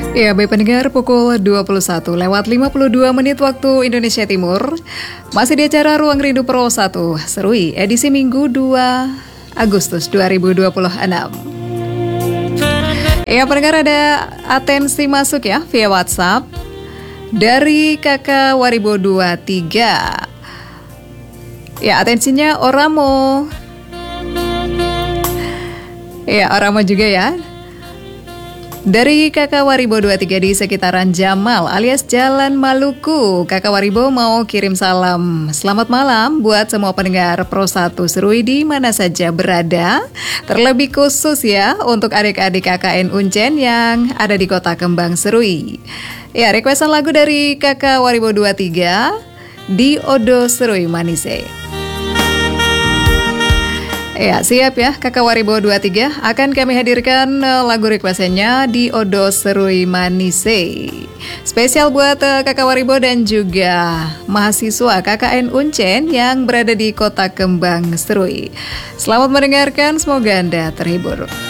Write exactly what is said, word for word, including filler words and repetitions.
Ya, baik pendengar, pukul dua puluh satu lewat lima puluh dua menit waktu Indonesia Timur. Masih di acara Ruang Rindu Pro satu Serui, edisi Minggu dua Agustus dua ribu dua puluh enam. Ya, pendengar, ada atensi masuk ya via WhatsApp dari Kakak Waribo dua puluh tiga. Ya, atensinya Oramo. Ya, Oramo juga ya. Dari Kakak Waribo dua puluh tiga di sekitaran Jamal alias Jalan Maluku. Kakak Waribo mau kirim salam selamat malam buat semua pendengar Pro satu Serui di mana saja berada. Terlebih khusus ya untuk adik-adik K K N Uncen yang ada di Kota Kembang Serui. Ya, requestan lagu dari Kakak Waribo dua puluh tiga di Odo Serui Manise. Ya, siap ya, Kakak Waribo dua puluh tiga. Akan kami hadirkan uh, lagu requestnya di Odo Serui Manise. Spesial buat uh, Kakak Waribo dan juga mahasiswa K K N Uncen yang berada di Kota Kembang Serui. Selamat mendengarkan, semoga Anda terhibur.